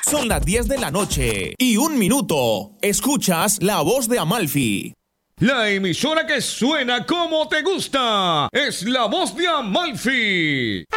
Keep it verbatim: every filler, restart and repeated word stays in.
Son las diez de la noche y un minuto. Escuchas La Voz de Amalfi. La emisora que suena como te gusta es La Voz de Amalfi.